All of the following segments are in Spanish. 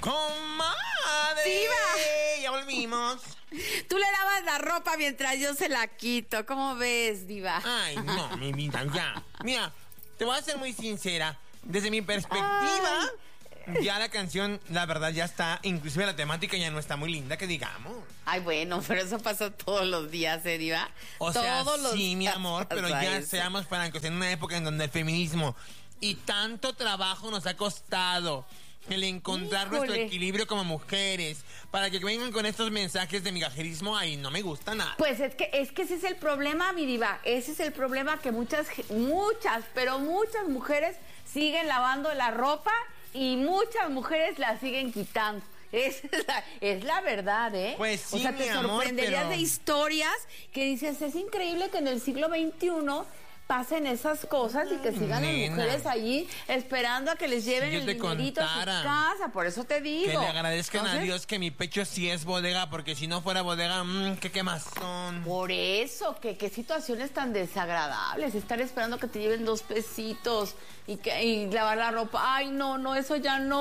¡Comadre! ¡Diva! Ya volvimos. Tú le dabas la ropa mientras yo se la quito. ¿Cómo ves, Diva? Ay, no, mi vida, ya. Mira, te voy a ser muy sincera. Desde mi perspectiva, ya la canción, la verdad, ya está. Inclusive la temática ya no está muy linda, que digamos. Ay, bueno, pero eso pasa todos los días, Diva? O sea, todos los sí, mi días amor, pero pasa ya eso. seamos francos, en una época en donde el feminismo y tanto trabajo nos ha costado el encontrar nuestro equilibrio como mujeres, para que vengan con estos mensajes de migajerismo, ahí no me gusta nada. Pues es que ese es el problema, mi Diva. Ese es el problema, que muchas mujeres siguen lavando la ropa y muchas mujeres la siguen quitando. Es la verdad, ¿eh? Pues sí, o sea, te mi amor, sorprenderías pero de historias que dices, es increíble que en el siglo XXI pasen esas cosas y que sigan las nena, mujeres allí esperando a que les lleven si yo el te dinerito a su contara, casa. Por eso te digo. que le agradezcan a Entonces, Dios que mi pecho sí es bodega, porque si no fuera bodega, qué quemazón. por eso, qué situaciones tan desagradables. Estar esperando que te lleven 2 pesitos y lavar la ropa. Ay, no, eso ya no.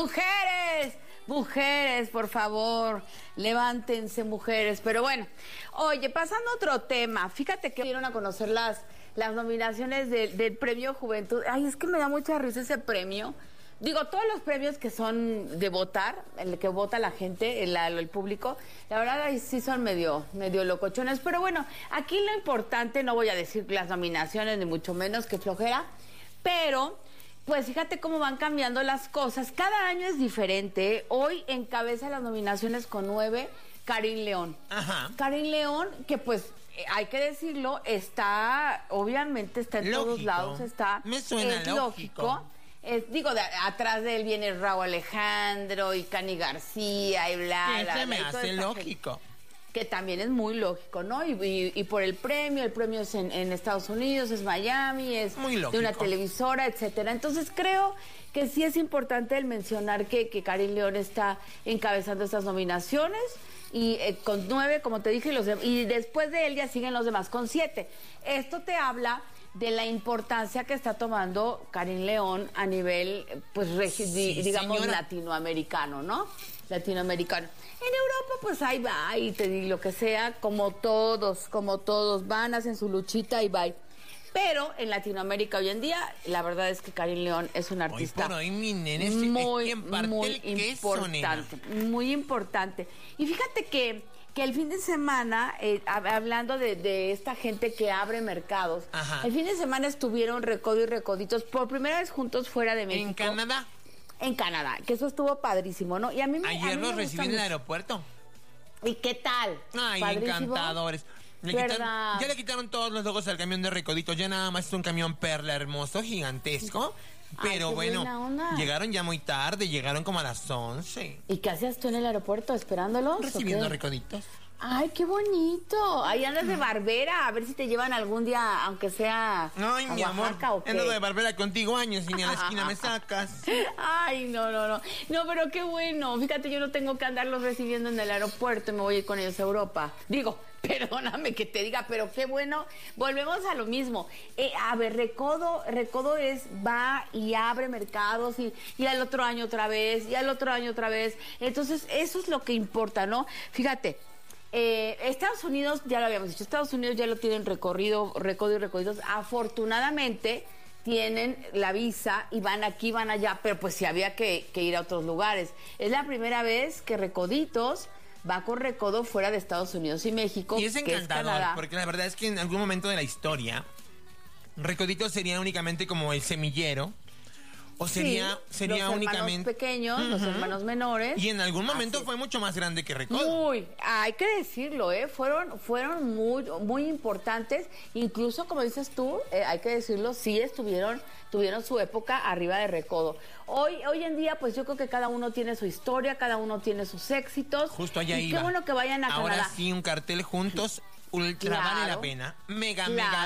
Mujeres, por favor, levántense, mujeres. Pero bueno, oye, pasando a otro tema. Fíjate que dieron a conocer las nominaciones del Premio Juventud. Ay, es que me da mucha risa ese premio. Digo, todos los premios que son de votar, el que vota la gente, el público, la verdad ahí sí son medio locochones. Pero bueno, aquí lo importante, no voy a decir las nominaciones, ni mucho menos, que flojera, pero pues fíjate cómo van cambiando las cosas. Cada año es diferente. Hoy encabeza las nominaciones con 9, Karin León. Ajá. Karin León, que pues hay que decirlo, obviamente está en todos lados, Me suena es lógico. Digo, atrás de él viene Raúl Alejandro y Cani García y bla, bla, Se me bla, y toda hace esta lógico. gente, que también es muy lógico, ¿no? Y por el premio es en Estados Unidos, es Miami, es muy de una lógico. televisora, etcétera. Entonces creo que sí es importante el mencionar que Karin León está encabezando estas nominaciones y con 9, como te dije, y después de él ya siguen los demás con 7. Esto te habla de la importancia que está tomando Karin León a nivel, pues, digamos, señora, latinoamericano, ¿no? Latinoamericano. En Europa, pues ahí va, y te digo lo que sea, como todos, van, hacen su luchita y bye. Pero en Latinoamérica hoy en día, la verdad es que Karin León es una artista Hoy por hoy, mi nene, es quien parte el queso, importante, nena. muy importante. Y fíjate que el fin de semana, hablando de esta gente que abre mercados, Ajá. el fin de semana estuvieron Recodo y Recoditos por primera vez juntos fuera de México. ¿En Canadá? En Canadá, que eso estuvo padrísimo, ¿no? Y a mí Ayer los me recibí en el aeropuerto. ¿Y qué tal? Ay, ¿Padrísimo? encantadores. ¿Verdad? Ya le quitaron todos los logos al camión de Recoditos. Ya nada más es un camión perla hermoso, gigantesco. Pero qué bueno, buena onda. llegaron ya muy tarde, llegaron como a las 11. ¿Y qué hacías tú en el aeropuerto esperándolos? Recibiendo ¿o qué? Recoditos. Ay, qué bonito. Ahí andas de barbera, a ver si te llevan algún día, aunque sea Ay, a mi amor, Oaxaca, ¿o qué? ando de barbera contigo años y ni a la esquina me sacas. Ay, no. No, pero qué bueno. Fíjate, yo no tengo que andarlos recibiendo en el aeropuerto y me voy a ir con ellos a Europa. Digo, perdóname que te diga, pero qué bueno. Volvemos a lo mismo. A ver, Recodo va y abre mercados y al otro año otra vez, y al otro año otra vez. Entonces, eso es lo que importa, ¿no? Fíjate. Estados Unidos, ya lo habíamos dicho, Estados Unidos ya lo tienen Recodo y Recoditos. Afortunadamente tienen la visa y van aquí, van allá, pero pues sí había que ir a otros lugares. Es la primera vez que Recoditos va con Recodo fuera de Estados Unidos y México. Y es que encantador, Canadá. porque la verdad es que en algún momento de la historia, Recoditos sería únicamente como el semillero. O sería los hermanos únicamente pequeños, los hermanos menores. Y en algún momento Así fue mucho más grande que Recodo. Muy, hay que decirlo, fueron muy importantes. Incluso, como dices tú, hay que decirlo, sí tuvieron su época arriba de Recodo. Hoy en día, pues yo creo que cada uno tiene su historia, cada uno tiene sus éxitos. Justo allá y iba. qué bueno que vayan a Ahora Canadá. sí, un cartel juntos. Ultra Claro, vale la pena. Mega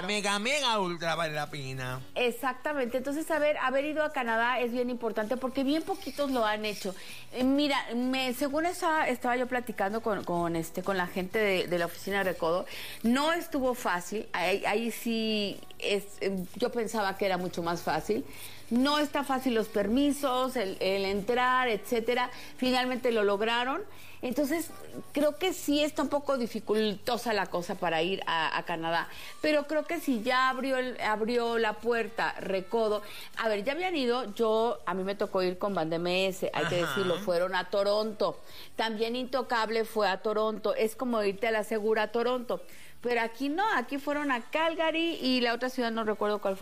ultra vale la pena. Exactamente. Entonces, haber ido a Canadá es bien importante porque bien poquitos lo han hecho. Mira, según estaba yo platicando con la gente de la oficina de Recodo, no estuvo fácil. Ahí sí yo pensaba que era mucho más fácil. No está fácil los permisos, el entrar, etcétera. Finalmente lo lograron. Entonces, creo que sí está un poco dificultosa la cosa para ir a Canadá. Pero creo que si ya abrió la puerta Recodo. A ver, ya habían ido, a mí me tocó ir con Bandemes, hay que decirlo, fueron a Toronto. También Intocable fue a Toronto. Es como irte a la segura a Toronto. Pero aquí no, aquí fueron a Calgary y la otra ciudad no recuerdo cuál fue.